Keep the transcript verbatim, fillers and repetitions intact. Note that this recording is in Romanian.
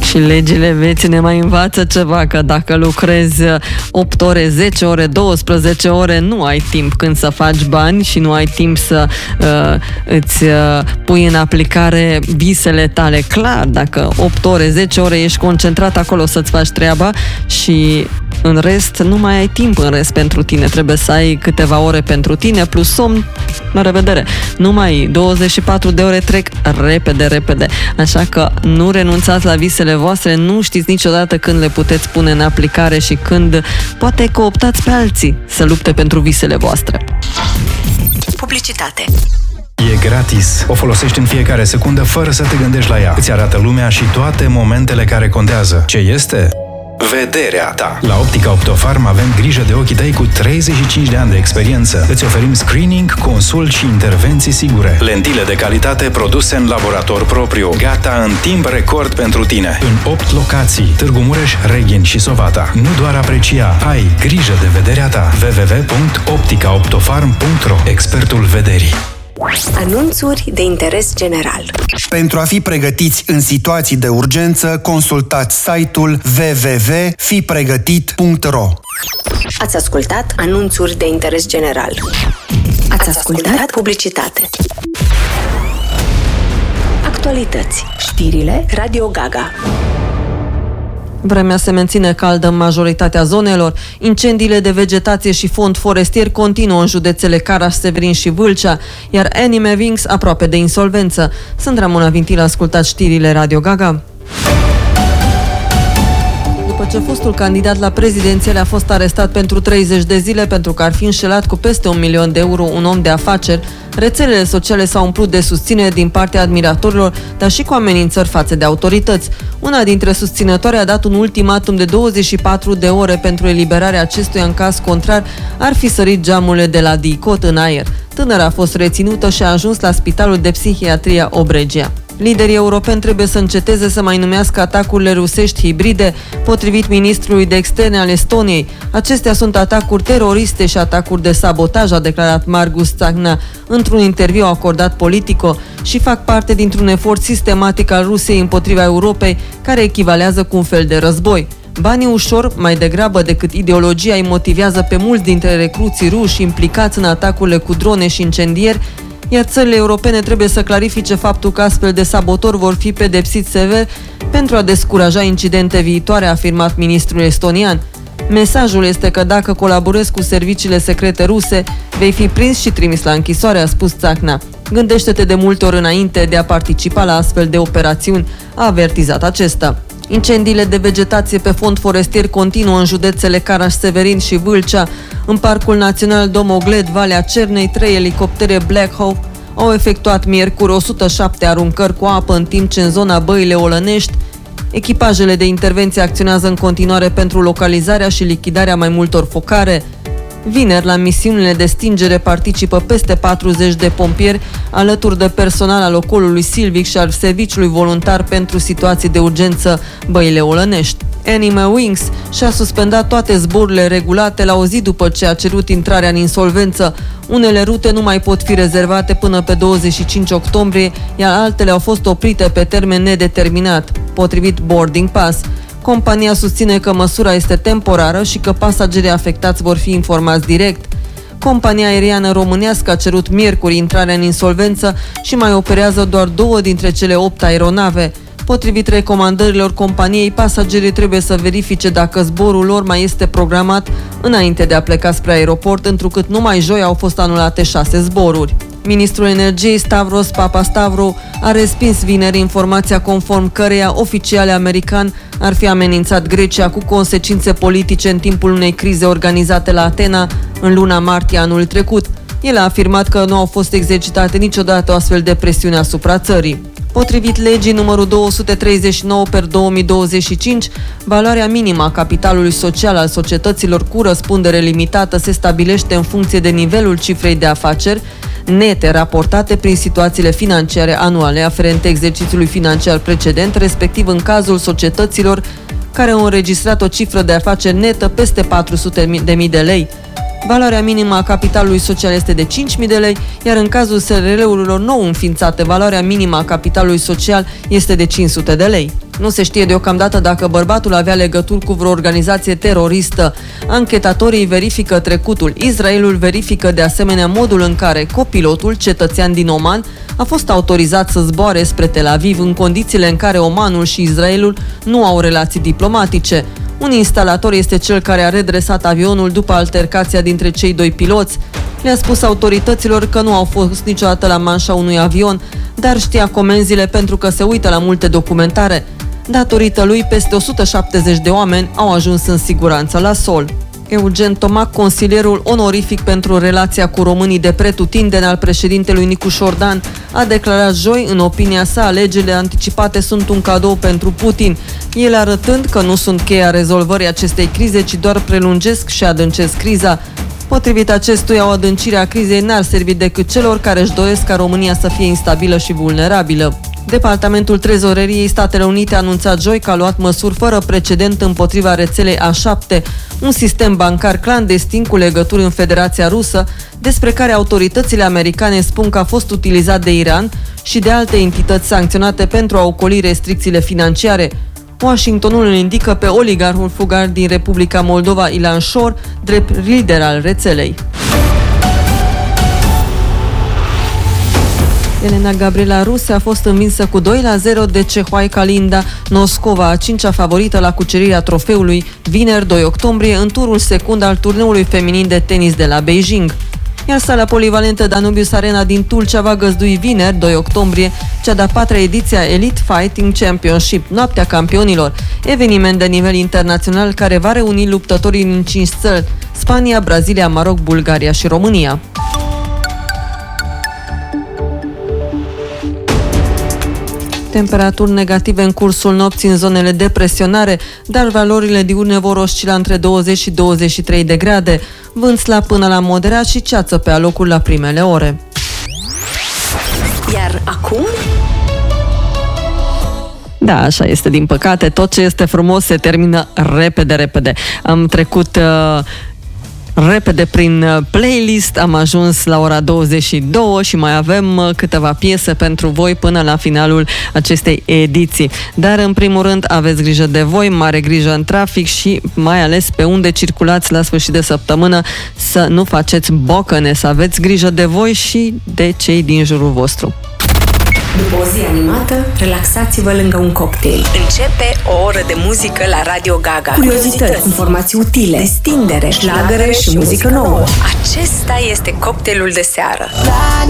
Și legile vieții ne mai învață ceva, că dacă lucrezi opt ore, zece ore, douăsprezece ore, nu ai timp când să faci bani și nu ai timp să uh, îți uh, pui în aplicare visele tale. Clar, dacă opt ore, zece ore ești concentrat acolo să-ți faci treaba și în rest nu mai ai timp în rest pentru tine. Trebuie să ai câteva ore pentru tine plus somn. La revedere! Numai douăzeci și patru de ore trec repede, repede. Așa că nu renunțați la visele voastre, nu știți niciodată când le puteți pune în aplicare și când poate cooptați pe alții să lupte pentru visele voastre. Publicitate. E gratis. O folosești în fiecare secundă fără să te gândești la ea. Îți arată lumea și toate momentele care contează. Ce este? Vederea ta. La Optica Optofarm avem grijă de ochii tăi cu treizeci și cinci de ani de experiență. Îți oferim screening, consult și intervenții sigure. Lentile de calitate produse în laborator propriu. Gata în timp record pentru tine. În opt locații. Târgu Mureș, Reghin și Sovata. Nu doar aprecia, ai grijă de vederea ta. w w w punct optica optofarm punct r o. Expertul vederii. Anunțuri de interes general. Pentru a fi pregătiți în situații de urgență, consultați site-ul w w w punct fi pregătit punct r o. Ați ascultat anunțuri de interes general. Ați ascultat publicitate. Actualități. Știrile Radio Gaga. Vremea se menține caldă în majoritatea zonelor. Incendiile de vegetație și fond forestier continuă în județele Caraș, Severin și Vâlcea, iar Anime Wings aproape de insolvență. Sunt Ramona Vintil, ascultați știrile Radio Gaga. După ce fostul candidat la prezidențiale a fost arestat pentru treizeci de zile pentru că ar fi înșelat cu peste un milion de euro un om de afaceri, rețelele sociale s-au umplut de susținere din partea admiratorilor, dar și cu amenințări față de autorități. Una dintre susținători a dat un ultimatum de douăzeci și patru de ore pentru eliberarea acestuia, în caz contrar ar fi sărit geamurile de la DICOT în aer. Tânăra a fost reținută și a ajuns la Spitalul de Psihiatrie Obregia. Liderii europeni trebuie să înceteze să mai numească atacurile rusești hibride, potrivit ministrului de externe al Estoniei. Acestea sunt atacuri teroriste și atacuri de sabotaj, a declarat Margus Tsahkna într-un interviu acordat Politico, și fac parte dintr-un efort sistematic al Rusiei împotriva Europei, care echivalează cu un fel de război. Banii ușor, mai degrabă decât ideologia, îi motivează pe mulți dintre recruții ruși implicați în atacurile cu drone și incendieri, iar țările europene trebuie să clarifice faptul că astfel de sabotori vor fi pedepsiți sever pentru a descuraja incidente viitoare, a afirmat ministrul estonian. Mesajul este că dacă colaborezi cu serviciile secrete ruse, vei fi prins și trimis la închisoare, a spus Tsahkna. Gândește-te de multe ori înainte de a participa la astfel de operațiuni, a avertizat acesta. Incendiile de vegetație pe fond forestier continuă în județele Caraș, Severin și Vâlcea. În Parcul Național Domogled, Valea Cernei, trei elicoptere Black Hawk au efectuat miercuri o sută șapte aruncări cu apă, în timp ce în zona Băile Olănești echipajele de intervenție acționează în continuare pentru localizarea și lichidarea mai multor focare. Vineri, la misiunile de stingere participă peste patruzeci de pompieri, alături de personal al ocolului silvic și al serviciului voluntar pentru situații de urgență Băile Olănești. Anime Wings și-a suspendat toate zborurile regulate la o zi după ce a cerut intrarea în insolvență. Unele rute nu mai pot fi rezervate până pe douăzeci și cinci octombrie, iar altele au fost oprite pe termen nedeterminat, potrivit Boarding Pass. Compania susține că măsura este temporară și că pasagerii afectați vor fi informați direct. Compania aeriană românească a cerut miercuri intrarea în insolvență și mai operează doar două dintre cele opt aeronave. Potrivit recomandărilor companiei, pasagerii trebuie să verifice dacă zborul lor mai este programat înainte de a pleca spre aeroport, întrucât numai joi au fost anulate șase zboruri. Ministrul Energiei Stavros Papastavrou a respins vineri informația conform căreia oficiale american ar fi amenințat Grecia cu consecințe politice în timpul unei crize organizate la Atena în luna martie anul trecut. El a afirmat că nu au fost exercitate niciodată o astfel de presiune asupra țării. Potrivit legii numărul două sute treizeci și nouă pe două mii douăzeci și cinci, valoarea minimă a capitalului social al societăților cu răspundere limitată se stabilește în funcție de nivelul cifrei de afaceri nete raportate prin situațiile financiare anuale aferente exercițiului financiar precedent, respectiv în cazul societăților care au înregistrat o cifră de afaceri netă peste patru sute de mii de lei. Valoarea minimă a capitalului social este de cinci mii de lei, iar în cazul S R L-urilor nou înființate, valoarea minimă a capitalului social este de cinci sute de lei. Nu se știe deocamdată dacă bărbatul avea legături cu vreo organizație teroristă. Anchetatorii verifică trecutul. Israelul verifică de asemenea modul în care copilotul, cetățean din Oman, a fost autorizat să zboare spre Tel Aviv în condițiile în care Omanul și Israelul nu au relații diplomatice. Un instalator este cel care a redresat avionul după altercația dintre cei doi piloți. Le-a spus autorităților că nu au fost niciodată la manșa unui avion, dar știa comenzile pentru că se uită la multe documentare. Datorită lui, peste o sută șaptezeci de oameni au ajuns în siguranță la sol. Eugen Tomac, consilierul onorific pentru relația cu românii de pretutindeni al președintelui Nicu Șordan, a declarat joi, în opinia sa, alegerile anticipate sunt un cadou pentru Putin, el arătând că nu sunt cheia rezolvării acestei crize, ci doar prelungesc și adâncesc criza. Potrivit acestuia, o adâncire a crizei n-ar servi decât celor care își doresc ca România să fie instabilă și vulnerabilă. Departamentul Trezoreriei Statele Unite a anunțat joi că a luat măsuri fără precedent împotriva rețelei A șapte, un sistem bancar clandestin cu legături în Federația Rusă, despre care autoritățile americane spun că a fost utilizat de Iran și de alte entități sancționate pentru a ocoli restricțiile financiare. Washingtonul îl indică pe oligarhul fugar din Republica Moldova, Ilan Șor, drept lider al rețelei. Elena Gabriela Ruse a fost învinsă cu doi la zero de Cehoaica Linda Noscova, a cincea favorită la cucerirea trofeului, vineri doi octombrie, în turul secund al turneului feminin de tenis de la Beijing. Iar sala polivalentă Danubius Arena din Tulcea va găzdui vineri, doi octombrie, cea de-a patra ediție a Elite Fighting Championship, Noaptea Campionilor, eveniment de nivel internațional care va reuni luptătorii din cinci țări: Spania, Brazilia, Maroc, Bulgaria și România. Temperaturi negative în cursul nopții în zonele de presionare, dar valorile diurne vor oscila între douăzeci și douăzeci și trei de grade, vânt slab până la moderat și ceață pe alocuri la primele ore. Iar acum? Da, așa este, din păcate, tot ce este frumos se termină repede, repede. Am trecut uh, repede prin playlist, am ajuns la ora douăzeci și două și mai avem câteva piese pentru voi până la finalul acestei ediții. Dar în primul rând aveți grijă de voi, mare grijă în trafic și mai ales pe unde circulați la sfârșit de săptămână, să nu faceți bocăne, să aveți grijă de voi și de cei din jurul vostru. După o zi animată, relaxați-vă lângă un cocktail. Începe o oră de muzică la Radio Gaga. Curiozități, informații utile, distindere, șlagăre și muzică nouă. Acesta este cocktailul de seară.